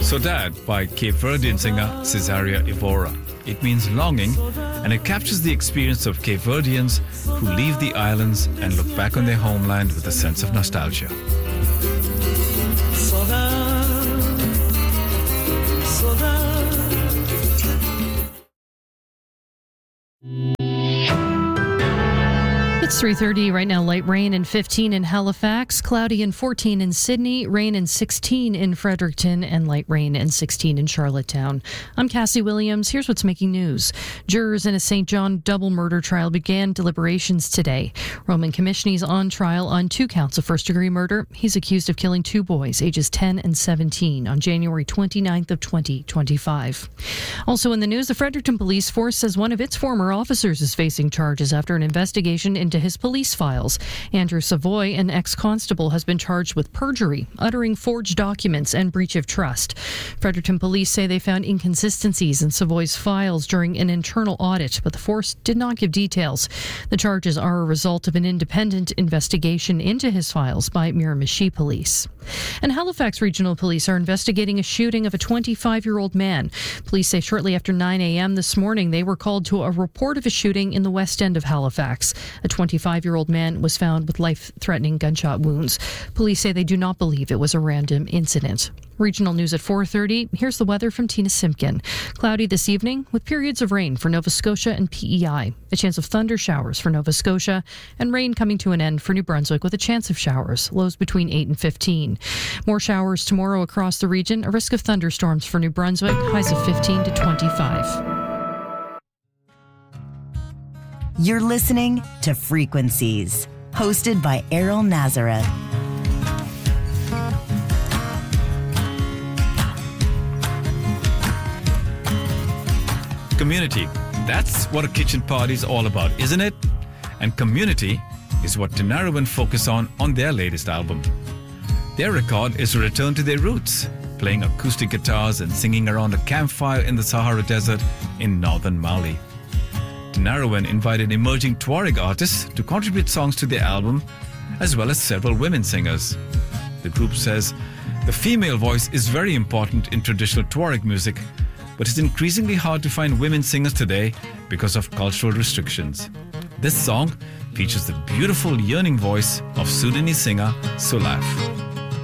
Soledad by Cape Verdean singer Cesaria Evora. It means longing, and it captures the experience of Cape Verdeans who leave the islands and look back on their homeland with a sense of nostalgia. It's 3:30 right now. Light rain and 15 in Halifax, cloudy and 14 in Sydney, rain and 16 in Fredericton, and light rain and 16 in Charlottetown. I'm Cassie Williams. Here's what's making news. Jurors in a St. John double murder trial began deliberations today. Roman Komishny is on trial on 2 counts of first-degree murder. He's accused of killing 2 boys, ages 10 and 17, on January 29th of 2025. Also in the news, the Fredericton Police Force says one of its former officers is facing charges after an investigation into his police files. Andrew Savoy, an ex-constable, has been charged with perjury, uttering forged documents, and breach of trust. Fredericton police say they found inconsistencies in Savoy's files during an internal audit, but the force did not give details. The charges are a result of an independent investigation into his files by Miramichi Police. And Halifax Regional Police are investigating a shooting of a 25-year-old man. Police say shortly after 9 a.m. this morning, they were called to a report of a shooting in the west end of Halifax. A 25-year-old man was found with life-threatening gunshot wounds. Police say they do not believe it was a random incident. Regional news at 4:30. Here's the weather from Tina Simpkin. Cloudy this evening with periods of rain for Nova Scotia and PEI. A chance of thunder showers for Nova Scotia, and rain coming to an end for New Brunswick with a chance of showers, lows between 8 and 15. More showers tomorrow across the region, a risk of thunderstorms for New Brunswick, highs of 15 to 25. You're listening to Frequencies, hosted by Errol Nazareth. Community. That's what a kitchen party is all about, isn't it? And community is what Tinariwen focus on their latest album. Their record is a return to their roots, playing acoustic guitars and singing around a campfire in the Sahara Desert in northern Mali. Tinariwen invited emerging Tuareg artists to contribute songs to their album, as well as several women singers. The group says the female voice is very important in traditional Tuareg music, but it's increasingly hard to find women singers today because of cultural restrictions. This song features the beautiful yearning voice of Sudanese singer Sulaf.